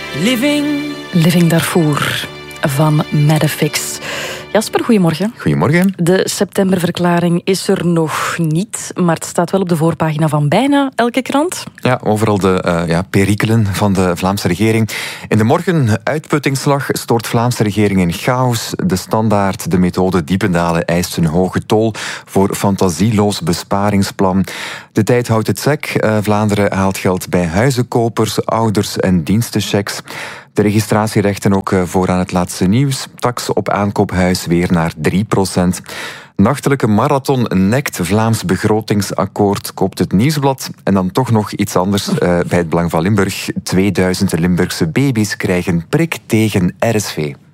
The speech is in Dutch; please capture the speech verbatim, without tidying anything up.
Living. Living Darfur van Madafix. Jasper, goedemorgen. Goedemorgen. De septemberverklaring is er nog niet, maar het staat wel op de voorpagina van bijna elke krant. Ja, overal de uh, ja, perikelen van de Vlaamse regering. In de morgen uitputtingsslag stort Vlaamse regering in chaos. De Standaard, de methode Diependalen, eist een hoge tol voor fantasieloos besparingsplan. De Tijd houdt het sec. Uh, Vlaanderen haalt geld bij huizenkopers, ouders en dienstenchecks. De registratierechten ook vooraan het laatste nieuws. Tax op aankoophuis weer naar drie procent. Nachtelijke marathon nekt Vlaams begrotingsakkoord, koopt het Nieuwsblad. En dan toch nog iets anders uh, bij het Belang van Limburg. tweeduizend Limburgse baby's krijgen prik tegen R S V.